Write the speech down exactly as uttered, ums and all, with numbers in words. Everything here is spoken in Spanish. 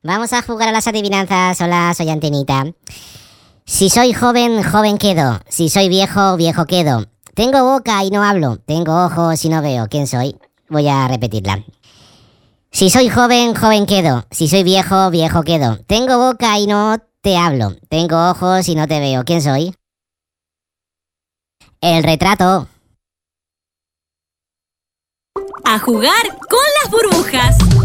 Vamos a jugar a las adivinanzas. Hola, soy Antenita. Si soy joven, joven quedo. Si soy viejo, viejo quedo. Tengo boca y no hablo. Tengo ojos y no veo. ¿Quién soy? Voy a repetirla. Si soy joven, joven quedo. Si soy viejo, viejo quedo. Tengo boca y no te hablo. Tengo ojos y no te veo. ¿Quién soy? El retrato. A jugar con las burbujas.